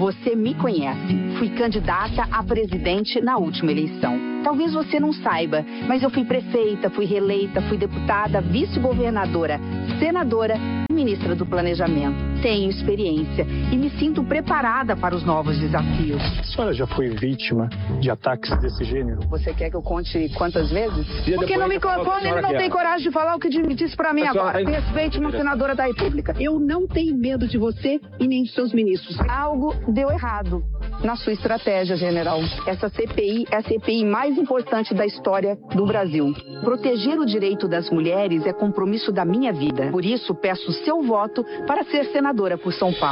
Você me conhece. Fui candidata a presidente na última eleição. Talvez você não saiba, mas eu fui prefeita, fui reeleita, fui deputada, vice-governadora, senadora e ministra do Planejamento. Tenho experiência e me sinto preparada para os novos desafios. A senhora já foi vítima de ataques desse gênero? Você quer que eu conte quantas vezes? Porque no microfone ele não tem coragem de falar o que disse para mim agora. Respeite uma senadora da República. Eu não tenho medo de você e nem de seus ministros. Algo deu errado na sua estratégia, general. Essa CPI é a CPI mais importante da história do Brasil. Proteger o direito das mulheres é compromisso da minha vida. Por isso, peço seu voto para ser senadora por São Paulo.